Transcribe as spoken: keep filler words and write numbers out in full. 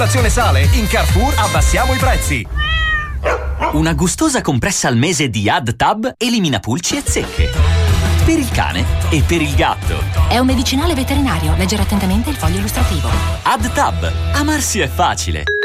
Stazione Sale, in Carrefour abbassiamo i prezzi. Una gustosa compressa al mese di AdTab elimina pulci e zecche. Per il cane e per il gatto. È un medicinale veterinario. Leggere attentamente il foglio illustrativo. AdTab. Amarsi è facile.